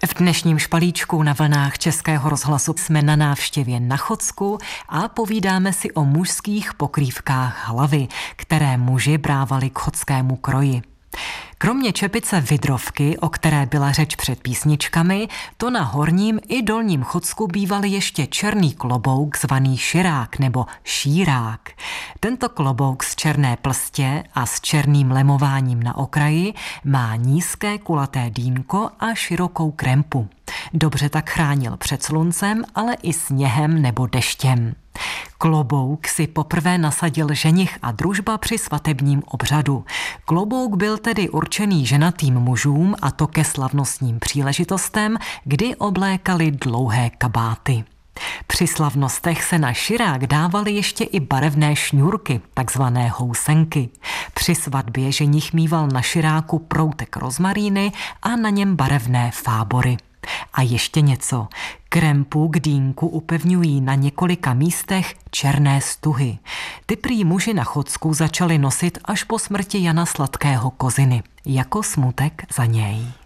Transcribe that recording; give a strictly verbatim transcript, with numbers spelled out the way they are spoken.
V dnešním špalíčku na vlnách Českého rozhlasu jsme na návštěvě na Chodsku a povídáme si o mužských pokrývkách hlavy, které muži brávali k chodskému kroji. Kromě čepice vidrovky, o které byla řeč před písničkami, to na horním i dolním Chodsku býval ještě černý klobouk zvaný širák nebo šírák. Tento klobouk z černé plstě a s černým lemováním na okraji má nízké kulaté dýnko a širokou krempu. Dobře tak chránil před sluncem, ale i sněhem nebo deštěm. Klobouk si poprvé nasadil ženich a družba při svatebním obřadu. Klobouk byl tedy určený ženatým mužům, a to ke slavnostním příležitostem, kdy oblékali dlouhé kabáty. Při slavnostech se na širák dávaly ještě i barevné šňůrky, takzvané housenky. Při svatbě ženich míval na širáku proutek rozmaríny a na něm barevné fábory. A ještě něco. Krempu k dýnku upevňují na několika místech černé stuhy. Ty prý muži na Chodsku začali nosit až po smrti Jana Sladkého Koziny, jako smutek za něj.